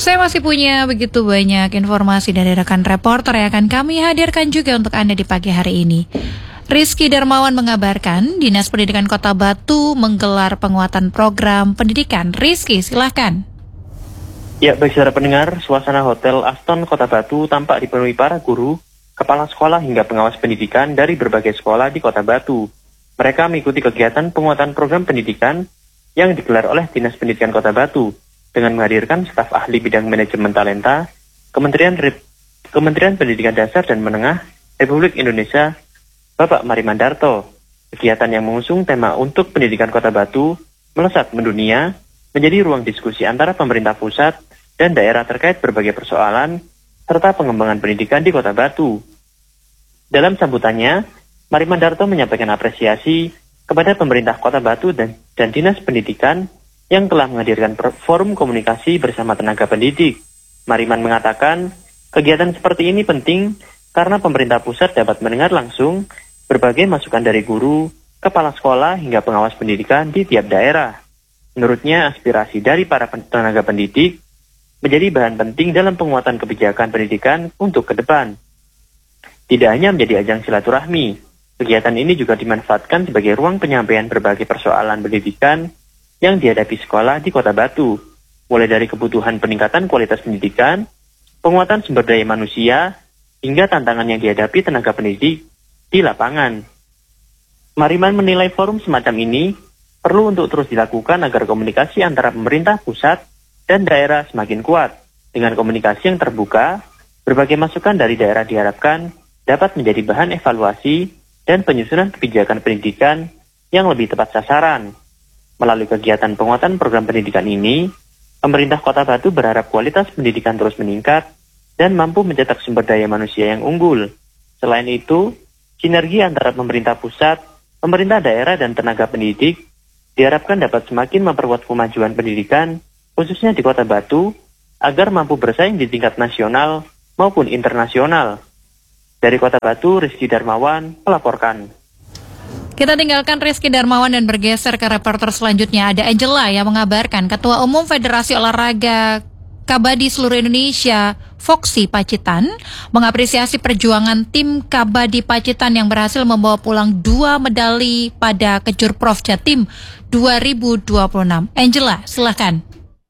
Saya masih punya begitu banyak informasi dari rekan reporter yang akan kami hadirkan juga untuk Anda di pagi hari ini. Rizky Darmawan mengabarkan Dinas Pendidikan Kota Batu menggelar penguatan program pendidikan. Rizky, silahkan. Ya, baik saudara pendengar, suasana Hotel Aston Kota Batu tampak dipenuhi para guru, kepala sekolah hingga pengawas pendidikan dari berbagai sekolah di Kota Batu. Mereka mengikuti kegiatan penguatan program pendidikan yang digelar oleh Dinas Pendidikan Kota Batu dengan menghadirkan staf ahli bidang manajemen talenta, Kementerian Pendidikan Dasar dan Menengah Republik Indonesia, Bapak Marimandarto. Kegiatan yang mengusung tema untuk pendidikan Kota Batu melesat mendunia menjadi ruang diskusi antara pemerintah pusat dan daerah terkait berbagai persoalan serta pengembangan pendidikan di Kota Batu. Dalam sambutannya, Marimandarto menyampaikan apresiasi kepada pemerintah Kota Batu dan Dinas Pendidikan yang telah menghadirkan forum komunikasi bersama tenaga pendidik. Mariman mengatakan, kegiatan seperti ini penting karena pemerintah pusat dapat mendengar langsung berbagai masukan dari guru, kepala sekolah hingga pengawas pendidikan di tiap daerah. Menurutnya, aspirasi dari para tenaga pendidik menjadi bahan penting dalam penguatan kebijakan pendidikan untuk ke depan. Tidak hanya menjadi ajang silaturahmi, kegiatan ini juga dimanfaatkan sebagai ruang penyampaian berbagai persoalan pendidikan yang dihadapi sekolah di Kota Batu, mulai dari kebutuhan peningkatan kualitas pendidikan, penguatan sumber daya manusia, hingga tantangan yang dihadapi tenaga pendidik di lapangan. Mariman menilai forum semacam ini perlu untuk terus dilakukan agar komunikasi antara pemerintah pusat dan daerah semakin kuat. Dengan komunikasi yang terbuka, berbagai masukan dari daerah diharapkan dapat menjadi bahan evaluasi dan penyusunan kebijakan pendidikan yang lebih tepat sasaran. Melalui kegiatan penguatan program pendidikan ini, pemerintah Kota Batu berharap kualitas pendidikan terus meningkat dan mampu mencetak sumber daya manusia yang unggul. Selain itu, sinergi antara pemerintah pusat, pemerintah daerah, dan tenaga pendidik diharapkan dapat semakin memperkuat kemajuan pendidikan, khususnya di Kota Batu, agar mampu bersaing di tingkat nasional maupun internasional. Dari Kota Batu, Rizky Darmawan melaporkan. Kita tinggalkan Rizky Darmawan dan bergeser ke reporter selanjutnya. Ada Angela yang mengabarkan Ketua Umum Federasi Olahraga Kabadi Seluruh Indonesia, Foxy Pacitan, mengapresiasi perjuangan tim Kabadi Pacitan yang berhasil membawa pulang 2 medali pada Kejurprov Jatim 2026. Angela, silakan.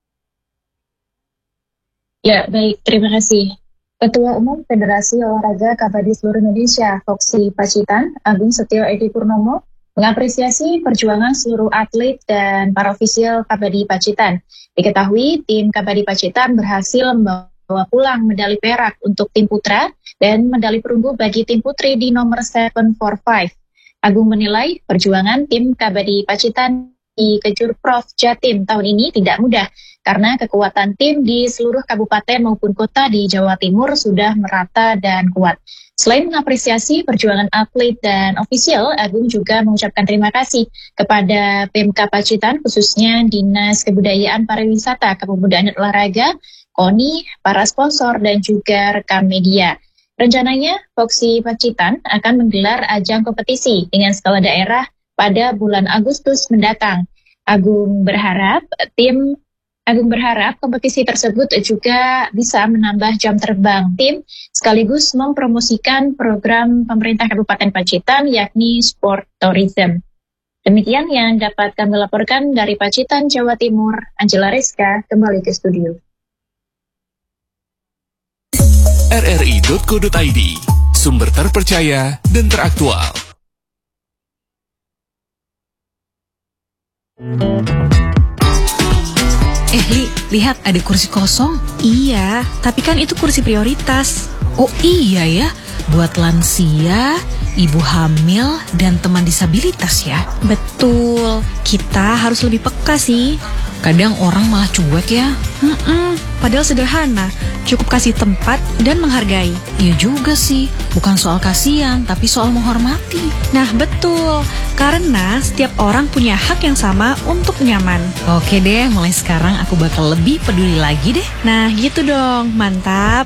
Ya, baik, terima kasih. Ketua Umum Federasi Olahraga Kabadi Seluruh Indonesia, Foxy Pacitan, Agung Setio Edi Purnomo, mengapresiasi perjuangan seluruh atlet dan para ofisial Kabadi Pacitan. Diketahui, tim Kabadi Pacitan berhasil membawa pulang medali perak untuk tim putra dan medali perunggu bagi tim putri di nomor 745. Agung menilai perjuangan tim Kabadi Pacitan di Kejurprov Jatim tahun ini tidak mudah karena kekuatan tim di seluruh kabupaten maupun kota di Jawa Timur sudah merata dan kuat. Selain mengapresiasi perjuangan atlet dan ofisial, Agung juga mengucapkan terima kasih kepada Pemkab Pacitan, khususnya Dinas Kebudayaan Pariwisata, Kepemudaan dan Olahraga, KONI, para sponsor, dan juga rekan media. Rencananya, Foxy Pacitan akan menggelar ajang kompetisi dengan skala daerah pada bulan Agustus mendatang. Agung berharap kompetisi tersebut juga bisa menambah jam terbang tim sekaligus mempromosikan program pemerintah Kabupaten Pacitan yakni Sport Tourism. Demikian yang dapat kami laporkan dari Pacitan, Jawa Timur. Angela Rizka kembali ke studio. rri.co.id, sumber terpercaya dan teraktual. Lihat ada kursi kosong. Iya, tapi kan itu kursi prioritas. Oh iya ya, buat lansia, ibu hamil, dan teman disabilitas ya. Betul, kita harus lebih peka sih. Kadang orang malah cuek ya. Padahal sederhana, cukup kasih tempat dan menghargai. Iya juga sih, bukan soal kasihan, tapi soal menghormati. Nah betul, karena setiap orang punya hak yang sama untuk nyaman. Oke deh, mulai sekarang aku bakal lebih peduli lagi deh. Nah gitu dong, mantap.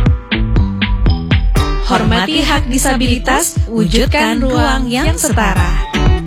Hormati hak disabilitas, wujudkan ruang yang setara.